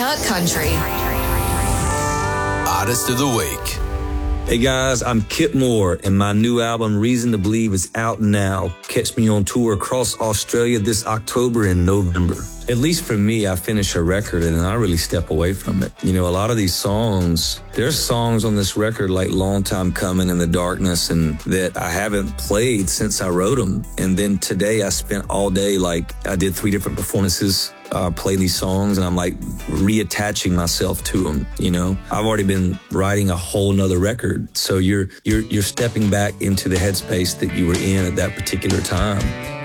Nut Country. Artist of the Week. Hey guys, I'm Kip Moore, and my new album, Reason to Believe, is out now. Catch me on tour across Australia this October and November. At least for me, I finish a record and I really step away from it. You know, a lot of these songs, there's songs on this record like Long Time Coming and The Darkness and that I haven't played since I wrote them. And then today I spent all day, like I did 3 different performances playing these songs, and I'm like reattaching myself to them. You know, I've already been writing a whole nother record. So you're stepping back into the headspace that you were in at that particular time.